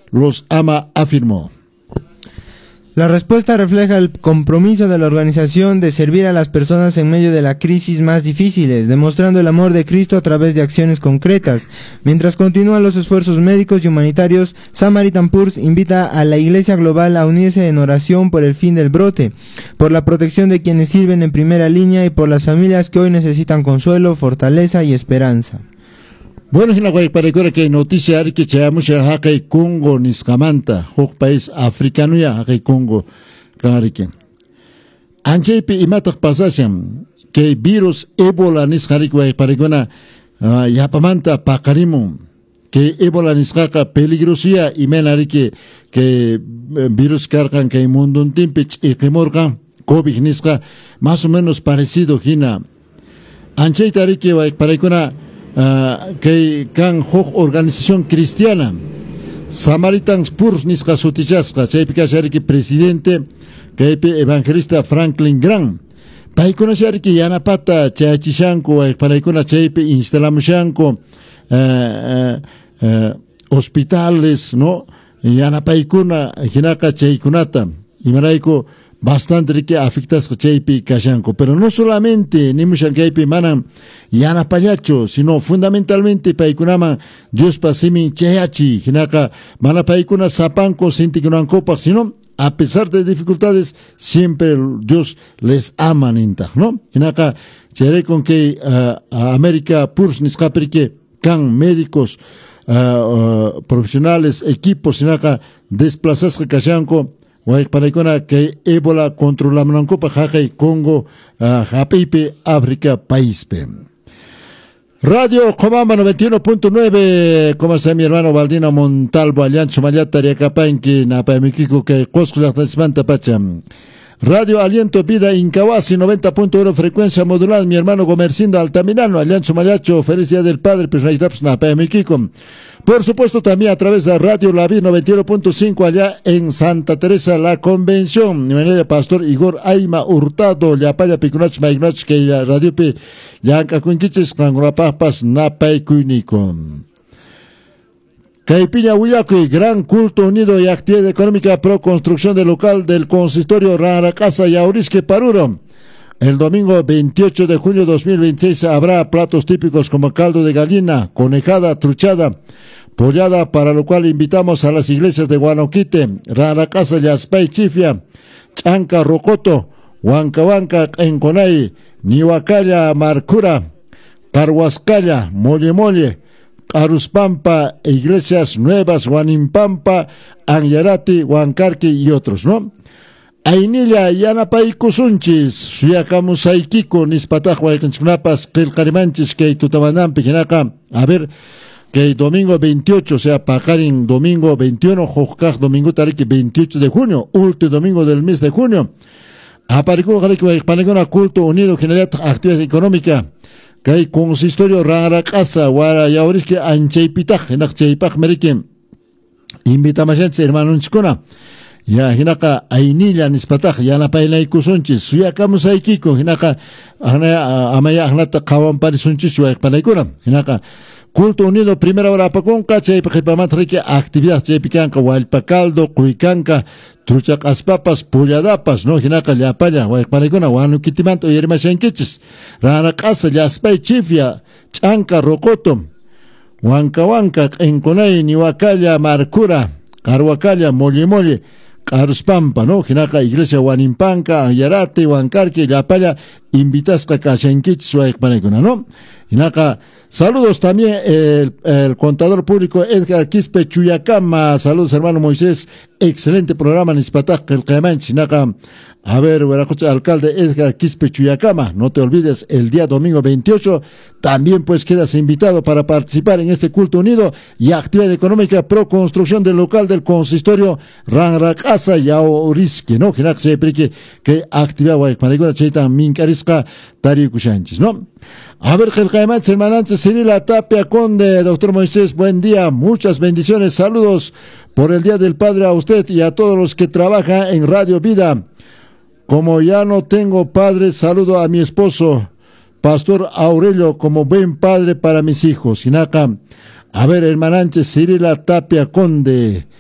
los ama, afirmó. La respuesta refleja el compromiso de la organización de servir a las personas en medio de la crisis más difíciles, demostrando el amor de Cristo a través de acciones concretas. Mientras continúan los esfuerzos médicos y humanitarios, Samaritan Purse invita a la Iglesia Global a unirse en oración por el fin del brote, por la protección de quienes sirven en primera línea y por las familias que hoy necesitan consuelo, fortaleza y esperanza. Bueno, hina para que noticia que chamusha hakai Congo niskamanta, hok país africano ya hakai Congo kanariken. Anchepi imatak pasasiam que virus Ebola nisharik para yapamanta pakarimu que Ebola niskaka peligrosia y menarike que virus karkan que mundo un timpich y que COVID niska más o menos parecido hina. Anchei tarike para que kan hok organización cristiana Samaritans Purs niska sutichasca chaypika shariki presidente kaypi evangelista Franklin Graham paykuna shariki yanapata chayachishanku paraykuna chaypi instalamushanku hospitales no yanapaykuna hinaka chaykunata imarayku bastante que afectas chaypi kashanko, pero no solamente ni mushan kaypi manan yanapayacho, sino fundamentalmente paykunama Dios pasimin chayachi hinaka mana paykuna sapanko sintikunankopak, sino a pesar de dificultades siempre Dios les ama ninta, ¿no? Hinaka chere con que América Purs niskaperike kan médicos profesionales equipos hinaka desplazas kashanko para que Ebola controlamos para Jacay Congo, Japipe, África, país. Radio Comamba 91.9, como se mi hermano Valdina Montalvo, Alianza Mayata, Riacapanqui, Napamikiko, que Coscula, Tasmanta Pacham. Radio Aliento Vida Incawasi 90.1 frecuencia modulada, mi hermano Gomercindo Altamirano, Alianza Mayacho, feliz día del padre, pues por supuesto también a través de Radio La Vida 91.5 allá en Santa Teresa la Convención, de manera Pastor Igor Aima Hurtado, Yapaya Picunach Maignach, que la Radio P, Yanka Kunkiches, Kanguapapas, Napay Kunikon. Caipiña Huyacuy, gran culto unido y actividad económica pro construcción del local del consistorio Raracasa y Aurisque Paruro. El domingo 28 de junio de 2026 habrá platos típicos como caldo de gallina, conejada, truchada, pollada, para lo cual invitamos a las iglesias de Guanoquite, Raracasa, Yaspay, Chifia, Chanca, Rocoto, Huancahuanca, Enconay, Nihuacaya, Marcura, Carhuascaya, Molle, Aruspampa, Iglesias Nuevas, Guanimpampa, Anyarati, Huancarqui y otros, ¿no? Ainilla, Yanapay Kusunchis, Suyakamusaikiko, Nispatajwa, Kenchnapas, Kelkarimanchis, que Tutamanampi, Jinaka, a ver, que domingo 28, o sea, Pacarin, domingo 21, Jojkaj, domingo Tariki, 28 de junio, último domingo del mes de junio. Aparicó, Panegona, culto unido, general, actividad económica. Que hay consistorio Raracasa, Wara Yauriski, Anchaypitaj, Hinak Chaypaj Merikim. Invitamos a hermano Nchikona. Ya Hinaka Ainilla Nispataj, Yanapay Kusunchis, Suyakamos Aikiko, Hinaka Amaya Ahnata Kawan Parisunchis, Panaikuna, Hinaka. Culto unido, primera hora Paconca, Chaypajipamatrik, actividad Chaypicanca, Hualpacaldo, Cuicanca, Truchak Aspapas, Pulladapas, no Hinaka, Yapaya, Huaypanicona, Huanukitimanto, Yermashankichis, Ranacasa, Yaspay, Chifia, Chanca, Rocoto, Huancahuanca, Enconay, Nihuacaya, Marcura, Carhuacaya, Molle, Caruspampa, ¿no? Hinaka, Iglesia Huanimpanca, Ayarate, Huancarque, Yapaya, Invitasca, Cashankichis, Huaypanicona, ¿no? Hinaka, saludos también el contador público Edgar Quispe Chuyacama, saludos hermano Moisés, excelente programa Nispataj, el Cayman Chinaca. A ver, alcalde Edgar Quispe Chuyacama, no te olvides, el día domingo 28 también pues quedas invitado para participar en este culto unido y actividad económica pro construcción del local del consistorio Ranracasa y Auriski, ¿no? Que actividad Guaypanegura Cheita Mincarisca Tarikushanchis, ¿no? A ver, Jelcaimach, hermanante Cirila Tapia Conde, doctor Moisés, buen día, muchas bendiciones, saludos por el Día del Padre a usted y a todos los que trabajan en Radio Vida. Como ya no tengo padre, saludo a mi esposo, Pastor Aurelio, como buen padre para mis hijos. Sinaka, a ver, hermanante Cirila Tapia Conde,